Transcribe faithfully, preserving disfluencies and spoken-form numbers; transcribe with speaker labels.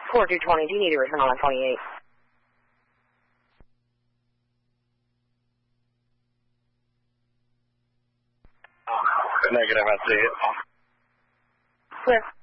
Speaker 1: four two twenty, do you need to return on twenty-eight?
Speaker 2: Negative, I see it.
Speaker 1: Clear.